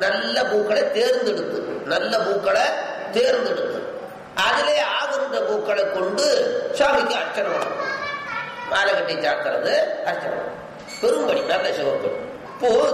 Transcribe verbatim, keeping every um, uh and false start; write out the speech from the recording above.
நல்ல பூக்களை தேர்ந்தெடுத்து நல்ல பூக்களை தேர்ந்தெடுத்து அதிலே ஆகின்ற பூக்களை கொண்டு சாமிக்கு அர்ச்சனை பண்ணணும். மாலை கட்டி சாத்துறது அர்ச்சனை பெரும்படி நல்ல சிவப்பு பூ